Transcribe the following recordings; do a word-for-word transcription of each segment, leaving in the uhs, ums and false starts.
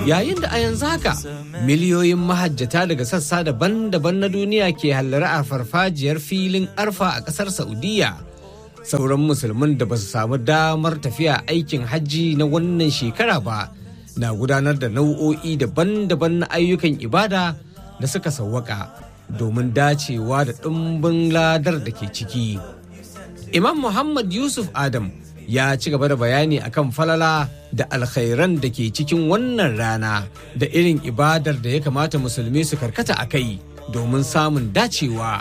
Yayin da a yanzu haka miliyoyin mahajjata daga sassa daban-daban na duniya ke hallara a farfajiyar filin Arfa a ƙasar Saudiya, sauran musulmin da ba su samu damar tafiya aikin hajji na wannan shekara ba na gudanar da nau'o'i daban-daban na ayyukan ibada da suka sawwaka domin dacewa da ɗumbin ladar da ke ciki. Imam Muhammad Yusuf Adam ya ci gaba da bayani akan falala da alkhairan da ke cikin wannan rana da irin ibadar da ya kamata musulmi su karkata a kai domin samun dacewa.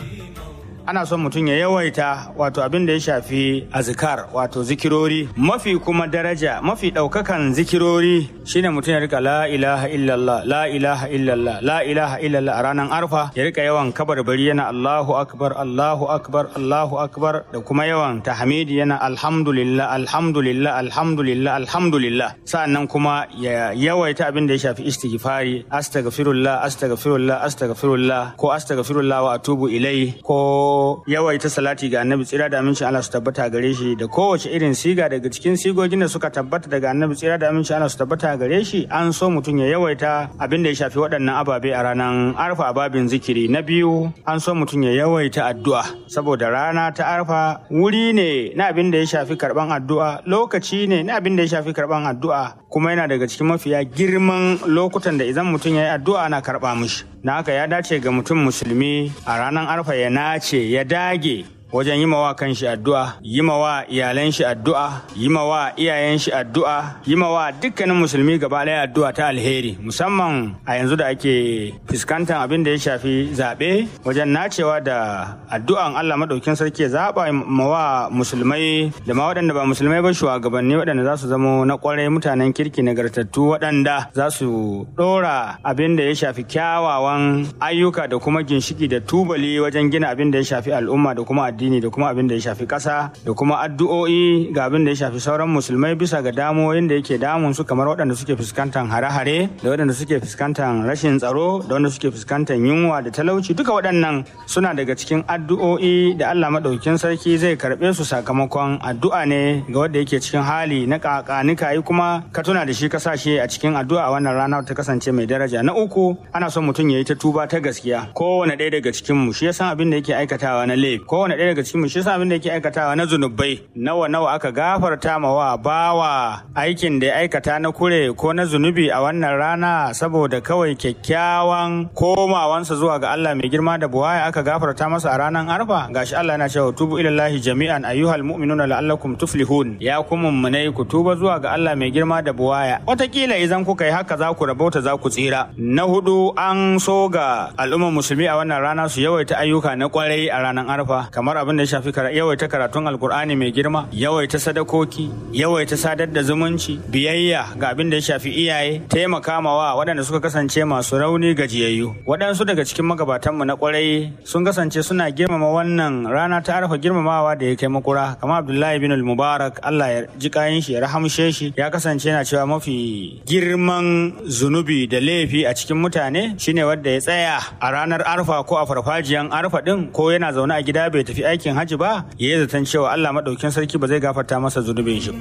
Ana son mutum ya yawaita wato abin da ya shafi azkar wato zikirori, mafi kuma daraja mafi ɗaukakan zikirori shine mutum ya rika la ilaha illallah la ilaha illallah la ilaha illallah a ranar Arfa, ya rika yawan kabarbari yana Allahu akbar Allahu akbar Allahu akbar, da kuma yawan tahmidi yana alhamdulillah alhamdulillah alhamdulillah alhamdulillah. Sa'annan kuma ya yawaita abin da ya shafi istighfari, astaghfirullah astaghfirullah astaghfirullah ko astaghfirullah wa atubu ilai, ko yawaita salati ga annabi tsira da amincin Allah su tabbata gare shi da kowace irin siga daga cikin sigogin da suka tabbata daga annabi tsira da amincin Allah su tabbata gare shi. An so mutum ya yawaita abin da ya shafi waɗannan ababe a ranar Arfa a babin zikiri. Na biyu, an so mutum ya yawaita addu'a, saboda rana ta Arfa wuri ne na abin da ya shafi karban addu'a, lokaci ne na abin da ya shafi karban addu'a, kuma yana daga cikin mafiya girman lokutan da idan mutum ya yi addu'a ana karɓa mishi. Na haka ya dace ga mutum musulmi a ranar Arfa ya nace ya dage wajen yi mawa kan shi addu'a, yi mawa iyalan shi addu'a, yi mawa iyayen shi addu'a, yi mawa dukkanin musulmi gaba ɗaya addu'a ta alheri, musamman a yanzu da ake fuskantar abin da ya shafi zaɓe, wajen nacewa da addu'an Allah maɗaukin sarki ya zaɓa mawa musulmai da ma waɗanda ba musulmai ba shugabanni waɗanda za su zama na ƙwarai, mutanen kirki nagartattu waɗanda za su ɗora abin da ya shafi kyawawan ayyuka da kuma ginshiki da tubali wajen gina abin da ya shafi al'umma da kuma addini da kuma abin da ya shafi ƙasa, da kuma addu'o'i ga abin da ya shafi sauran musulmai bisa ga damuwoyin da yake damun su, kamar waɗanda suke fuskantar hare-hare, da waɗanda suke fuskantar rashin tsaro, da waɗanda suke fuskantar yunwa da talauci. Duka waɗannan suna daga cikin addu'o'i da Allah maɗaukin sarki zai karɓe su sakamakon addu'a ne ga wanda yake cikin hali na ƙaƙanika yi, kuma ka tuna da shi ka sa shi a cikin addu'a wannan rana ta kasance mai daraja. Na uku, ana son mutum ya yi ta tuba ta gaskiya. Kowane ɗaya daga cikin mu shi ya san abin da yake aikatawa na laifi, kowane ɗaya daga cikin mu shi yasa abin da yake aikatawa na zunubai, nawa nawa aka gafarta ma wa bawa aikin da ya aikata na kure ko na zunubi a wannan rana saboda kawai kyakkyawan komawansa zuwa ga Allah mai girma da buwaya aka gafarta masa a ranar Arfa. Gashi Allah yana cewa tubu ilallahi jami'an ayyuhal mu'minuna la'allakum tuflihun, ya kuma munai ku tuba zuwa ga Allah mai girma da buwaya, watakila idan kuka yi haka za ku rabauta za ku tsira. Na hudu, an so ga al'ummar musulmi a wannan rana su yawaita ayyuka na kwarai a ranar Arfa, kamar abin da ya shafi yawaita karatun alkur'ani mai girma, yawaita sadakoki, yawaita sadar da zumunci, biyayya ga abin da ya shafi iyaye, taimaka mawa waɗanda suka kasance masu rauni gajiyayyu. Waɗansu daga cikin magabatanmu na kwarai sun kasance suna girmama wannan rana ta Arfa girmamawa da ya kai makura, kamar Abdullahi bin al-Mubarak, Allah ya ji kayan shi ya rahamshe shi, ya kasance yana cewa mafi girman zunubi da laifi a cikin mutane shine wanda ya tsaya a ranar Arfa ko a farfajiyan Arfa din, ko yana zaune a gida bai tafi aikin hajji ba, ya yi zaton cewa Allah maɗaukin sarki ba zai gafarta masa zunubin shi.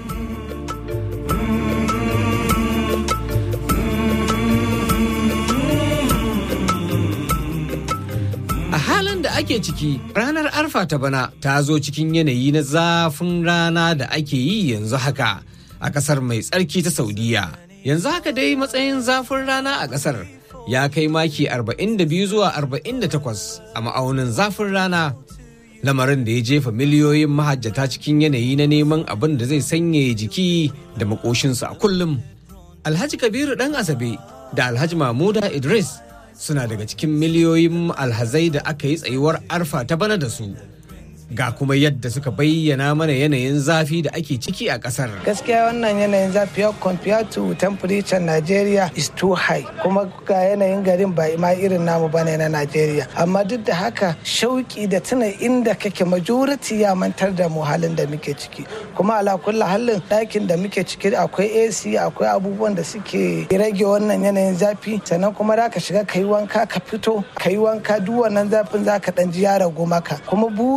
A halin da ake ciki, ranar Arfa ta bana ta zo cikin yanayi na zafin rana da ake yi yanzu haka a ƙasar mai tsarki ta Saudiya. Yanzu haka dai matsayin zafin rana a ƙasar ya kai maki arba'in da biyu zuwa arba'in da takwas a ma'aunin zafin rana. Lamarin da ya jefa miliyoyin mahajjata cikin yanayi na neman abin da zai sanyaya jiki da makoshinsu a kullum. Alhaji Kabiru ɗan Asabe da Alhaji Mamuda Idris suna daga cikin miliyoyin alhazai da aka yi tsayuwar Arfa ta bana da su. Ga kuma yadda suka bayyana mana yanayin zafi da ake ciki a kasar. Gaskiya wannan yanayin zafi compared to temperature Nigeria is too high, kuma ga yanayin garin ba ma irin namu bane na Nigeria. Amma duk da haka shauki da tuna inda kake majority ya mantar da mu halin da muke ciki. Kuma ala kulli halin ɗakin da muke ciki akwai A C, akwai abubuwan da suke rage wannan yanayin zafi, sannan kuma da ka shiga kai wanka ka fito kai wanka duk wannan zafin zaka dan ji ya ragu maka. Kuma buri da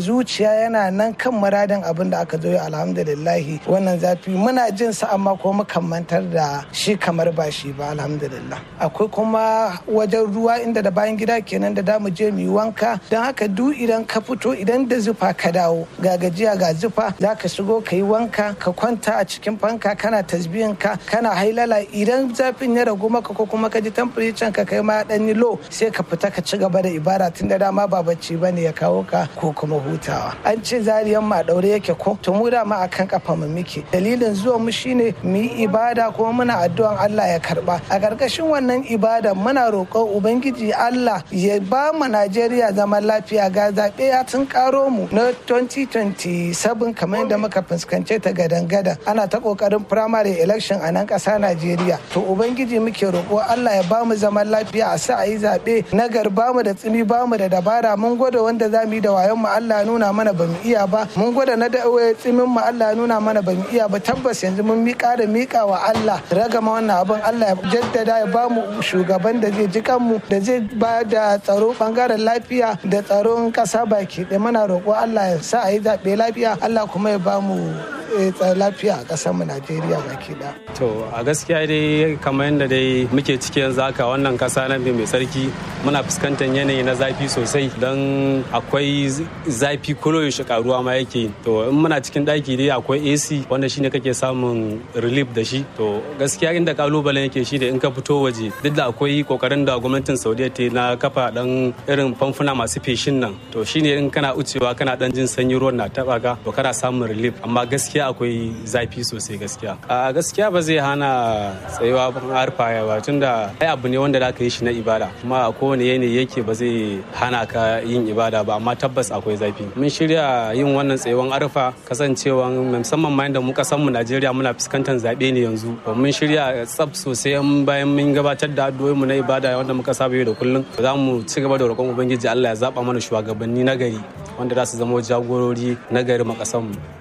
zuciya yana nan kan muradin abin da aka zo yi. Alhamdulillahi wannan zafi muna jin sa amma ko mukan mantar da shi kamar ba shi ba. Alhamdulillah akwai kuma wajen ruwa inda da bayan gida kenan da damu je mu yi wanka, don haka duk idan ka fito idan da zufa ka dawo ga gajiya ga zufa za ka shigo ka yi wanka ka kwanta a cikin fanka kana tasbihin ka kana hailala. Idan zafin ya ragu maka ko kuma ka ji temperature ka kai ma dan yi low sai ka fita ka ci gaba da ibada tun da dama ba bacci bane ya kawo ka ko kuma hutawa. An ce zariyan ma daure yake ko to mu da ma akan kafa mu muke. Dalilin zuwa mu shine mu yi ibada kuma muna addu'an Allah ya karba. A karkashin wannan ibada muna roƙon ubangiji Allah ya ba mu Najeriya zaman lafiya. Ga zaɓe ya tun karo mu na twenty twenty-seven kamar yadda muka fuskance ta gadan-gadan ana ta kokarin primary election a nan ƙasa Najeriya. To ubangiji muke roƙo Allah ya ba mu zaman lafiya, a sa a yi zaɓe na garba mu da tsimi ba mu da dabara. Mun gwada wanda za mu yi da wayon mu Allah nuna mana ba mu iya ba, mun gwada na da tsimin mu Allah nuna mana ba mu iya ba. Tabbas yanzu mun miƙa da miƙa wa Allah ragama wannan abin. Allah ya jaddada ya ba mu shugaban da zai ji kanmu, da zai ba da tsaro bangaren lafiya da tsaron ƙasa baki ɗaya. Muna roƙo Allah ya sa a yi zaɓe lafiya, Allah kuma ya ba mu lafiya a ƙasar mu Najeriya baki ɗaya. To a gaskiya dai kamar yadda dai muke ciki yanzu haka wannan ƙasa na mai sarki muna fuskantar yanayi na zafi sosai, don akwai zafi koyaushe karuwa ma yake. To in muna cikin ɗaki dai akwai A C wanda shine kake samun relief da shi. To gaskiya inda kalubalen yake shi da in ka fito waje, duk da akwai kokarin da gwamnatin Saudiya ta na kafa dan irin famfuna masu feshin nan, to shine in kana ucewa kana dan jin sanyi ruwan na taba ka to kana samun relief. Amma gaskiya akwai zafi sosai gaskiya. A gaskiya ba zai hana tsayuwa harfa ba, tunda ai abu ne wanda zaka yi shi na ibada, kuma a kowane yanayi yake ba zai hana ka yin ibada ba. Amma tabbas akwai zafi. Mun shirya yin wannan tsayuwan arfa kasancewa musamman ma inda mu kasan mu Najeriya muna fuskantar zabe ne yanzu. Mun shirya tsaf sosai bayan mun gabatar da addu'o'i mu na ibada wanda muka saba yau da kullum. Za mu ci gaba da roƙon ubangiji Allah ya zaba mana shugabanni nagari wanda za su zama jagorori nagari ma kasan mu.